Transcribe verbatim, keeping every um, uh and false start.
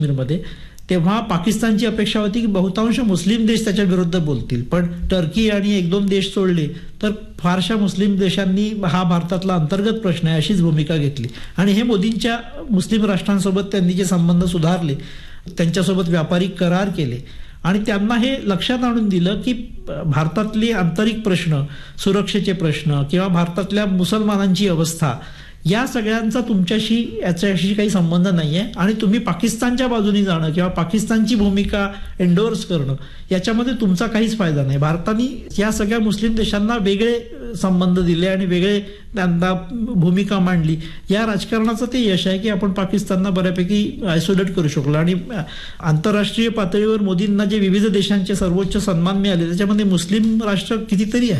मध्ये तेव्हा पाकिस्तानची अपेक्षा होती की बहुतांश मुस्लिम देश त्याच्या विरुद्ध बोलतील, पण टर्की आणि एक दोन देश सोडले तर फारशा मुस्लिम देशांनी हा भारतातला अंतर्गत प्रश्न आहे अशीच भूमिका घेतली. आणि हे मोदींच्या मुस्लिम राष्ट्रांसोबत त्यांनी जे संबंध सुधारले, त्यांच्यासोबत व्यापारिक करार केले आणि त्यांना हे लक्षात आणून दिलं की भारतातले आंतरिक प्रश्न, सुरक्षेचे प्रश्न किंवा भारतातल्या मुसलमानांची अवस्था, या सगळ्यांचा तुमच्याशी याच्याशी काही संबंध नाहीये आणि तुम्ही पाकिस्तानच्या बाजूने जाणं किंवा पाकिस्तानची भूमिका एंडोर्स करणं याच्यामध्ये तुमचा काहीच फायदा नाही. भारताने या सगळ्या मुस्लिम देशांना वेगळे संबंध दिले आणि वेगळे त्यांना भूमिका मांडली. या राजकारणाचं ते यश आहे की आपण पाकिस्तानला बऱ्यापैकी आयसोलेट करू शकलो. आणि आंतरराष्ट्रीय पातळीवर मोदींना जे विविध देशांचे सर्वोच्च सन्मान मिळाले त्याच्यामध्ये मुस्लिम राष्ट्र कितीतरी आहे.